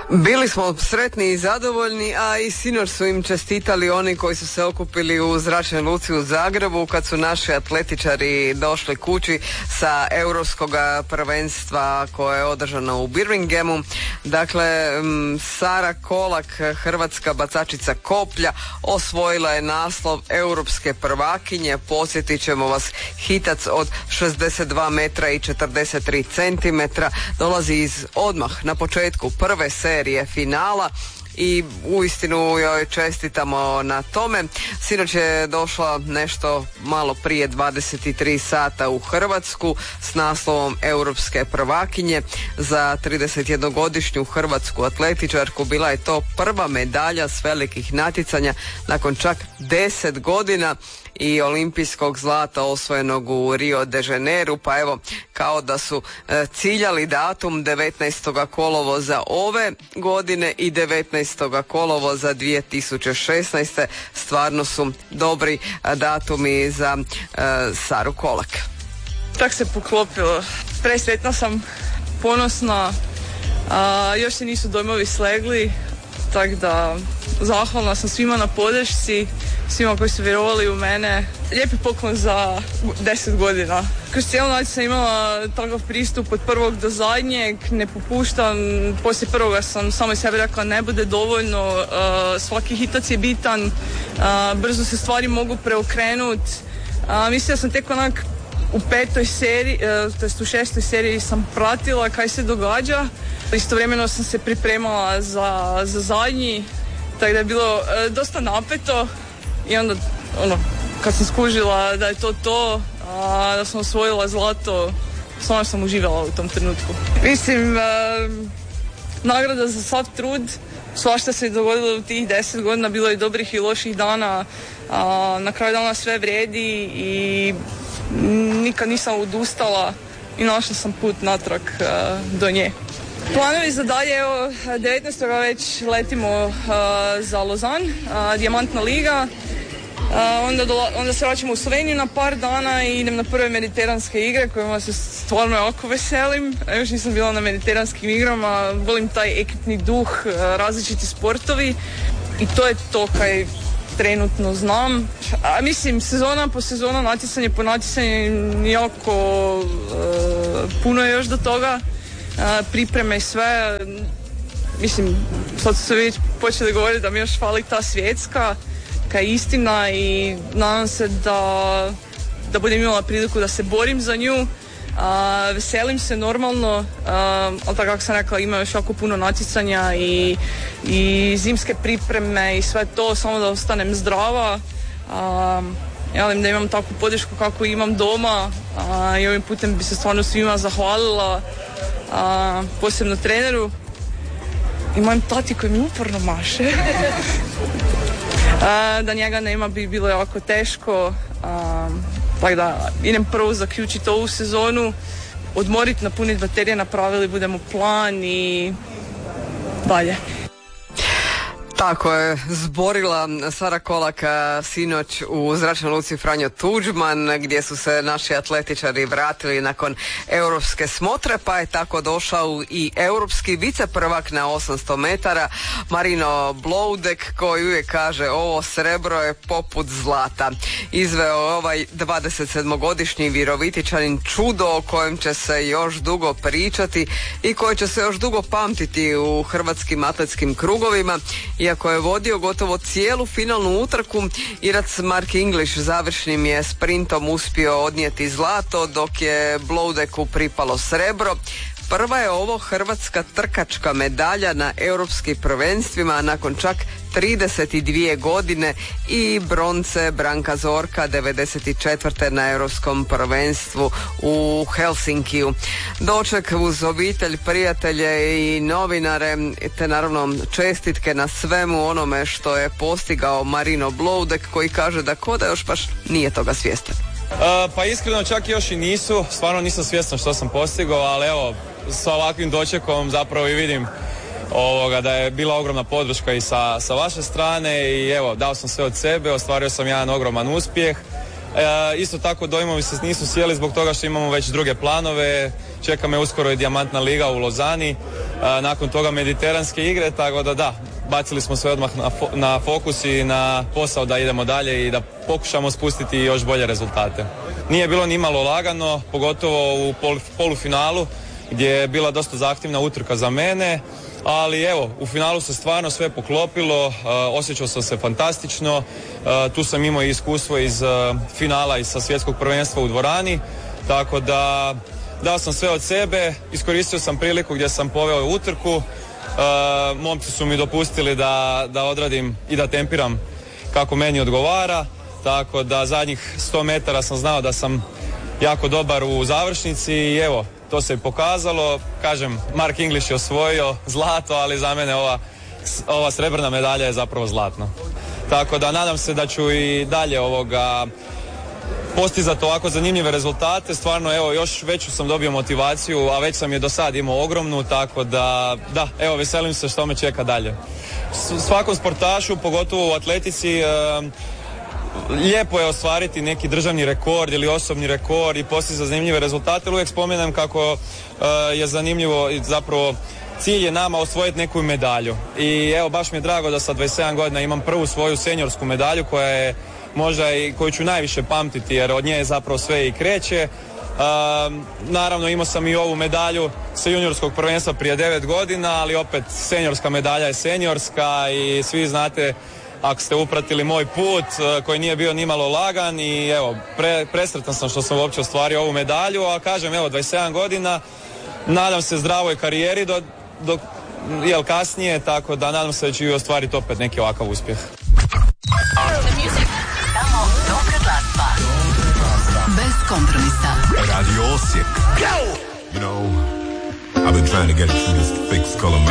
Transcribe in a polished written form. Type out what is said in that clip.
Bili smo sretni i zadovoljni, a i sinoć su im čestitali oni koji su se okupili u zračnoj luci u Zagrebu kad su naši atletičari došli kući sa europskog prvenstva koje je održano u Birminghamu. Dakle, Sara Kolak, hrvatska bacačica koplja, osvojila je naslov europske prvakinje. Podsjetit ćemo vas, hitac od 62 metra i 43 centimetra dolazi odmah na početku prve serije finala i uistinu joj čestitamo na tome. Sinoć je došla nešto malo prije 23 sata u Hrvatsku s naslovom europske prvakinje. Za 31-godišnju hrvatsku atletičarku bila je to prva medalja s velikih natjecanja nakon čak 10 godina i olimpijskog zlata osvojenog u Rio de Janeiru, pa evo, kao da su ciljali datum 19. kolovoza ove godine i 19. kolovoza 2016. Stvarno su dobri datumi za Saru Kolak. Tak se poklopilo. Presretna sam, ponosna, još se nisu dojmovi slegli, tako da zahvalna sam svima na podršci, svima koji su vjerovali u mene. Lijepi poklon za 10 godina. Kroz cijelu noć sam imala takav pristup od prvog do zadnjeg, ne popuštam. Poslije prvoga sam samo iz sebe rekla ne bude dovoljno, svaki hitac je bitan, brzo se stvari mogu preokrenuti. Mislim da sam tek onak u 5. seriji, to jest u 6. seriji sam pratila kaj se događa. Istovremeno sam se pripremala za zadnji, tako da je bilo dosta napeto i onda kad sam skužila da je to, da sam osvojila zlato, stvarno sam uživala u tom trenutku. Mislim, nagrada za sav trud, svašta se je dogodilo u tih 10 godina, bilo je dobrih i loših dana, na kraju dana sve vrijedi i nikad nisam odustala i našla sam put natrag do nje. Planovi za dalje, evo, 19. već letimo za Lozan, Dijamantna liga, onda se vraćamo u Sloveniju na par dana i idem na prve mediteranske igre kojima se stvarno jako veselim. Još nisam bila na mediteranskim igrama, volim taj ekipni duh, različiti sportovi i to je to kaj trenutno znam. A mislim, sezona po sezona, natjecanje po natjecanje, jako puno je još do toga. Pripreme i sve, mislim, sad su se već počeli govoriti da mi još fali ta svjetska, kaj je istina i nadam se da budem imala priliku da se borim za nju. Veselim se normalno, ali tako kako sam rekla, ima još jako puno natjecanja i zimske pripreme i sve to, samo da ostanem zdrava. Želim da imam takvu podršku kako imam doma i ovim putem bi se stvarno svima zahvalila, posebno treneru i mojem tati koji mi uporno maše. Da njega nema bi bilo jako teško, tako da idem prvo zaključiti ovu sezonu, odmoriti, napuniti baterije, napravili budemo plan i dalje. Tako je zborila Sara Kolak sinoć u zračnoj luci Franjo Tuđman, gdje su se naši atletičari vratili nakon europske smotre, pa je tako došao i europski viceprvak na 800 metara Marino Bloudek, koji uvijek kaže ovo srebro je poput zlata. Izveo ovaj 27-godišnji Virovitičanin čudo o kojem će se još dugo pričati i koji će se još dugo pamtiti u hrvatskim atletskim krugovima. Iako je vodio gotovo cijelu finalnu utrku, Irac Mark English završnim je sprintom uspio odnijeti zlato, dok je Bloudeku pripalo srebro. Prva je ovo hrvatska trkačka medalja na europskim prvenstvima nakon čak 32 godine i bronce Branka Zorka 94. na europskom prvenstvu u Helsinkiju. Doček uz obitelj, prijatelje i novinare, te naravno čestitke na svemu onome što je postigao Marino Bloudek, koji kaže da koda još baš nije toga svjestan. Pa iskreno čak još i nisu, stvarno nisam svjestan što sam postigao, ali evo, sa ovakvim dočekom zapravo i vidim da je bila ogromna podrška i sa vaše strane i evo, dao sam sve od sebe, ostvario sam jedan ogroman uspjeh. Isto tako dojmovi se nisu sjeli zbog toga što imamo već druge planove. Čeka me uskoro i Dijamantna liga u Lozani, nakon toga mediteranske igre, tako da bacili smo sve odmah na fokus i na posao da idemo dalje i da pokušamo spustiti još bolje rezultate. Nije bilo ni malo lagano, pogotovo u polufinalu gdje je bila dosta zahtjevna utrka za mene, ali evo, u finalu se stvarno sve poklopilo, osjećao sam se fantastično, tu sam imao i iskustvo iz finala i sa svjetskog prvenstva u dvorani, tako da dao sam sve od sebe, iskoristio sam priliku gdje sam poveo utrku, momci su mi dopustili da odradim i da tempiram kako meni odgovara, tako da zadnjih 100 metara sam znao da sam jako dobar u završnici i evo, to se i pokazalo. Kažem, Mark English je osvojio zlato, ali za mene ova srebrna medalja je zapravo zlatna. Tako da nadam se da ću i dalje postizati ovako zanimljive rezultate. Stvarno, evo, još veću sam dobio motivaciju, a već sam je do sad imao ogromnu, tako da, evo, veselim se što me čeka dalje. Svakom sportašu, pogotovo u atletici, lijepo je ostvariti neki državni rekord ili osobni rekord i postizati zanimljive rezultate. Uvijek spomenem kako je zanimljivo i zapravo cilj je nama osvojiti neku medalju. I evo, baš mi je drago da sa 27 godina imam prvu svoju seniorsku medalju koja je možda i koju ću najviše pamtiti jer od nje je zapravo sve i kreće. Naravno, imao sam i ovu medalju sa juniorskog prvenstva prije 9 godina, ali opet seniorska medalja je seniorska i svi znate, ako ste upratili moj put koji nije bio nimalo lagan i evo, presretan sam što sam uopće ostvario ovu medalju, a kažem, evo, 27 godina, nadam se zdravoj karijeri do kasnije, tako da nadam se da ću i ostvariti opet neki ovakav uspjeh. Samo dobra glazba. Bez kompromisa. Radio Osijek. You know, I've been trying to get through this thick skull of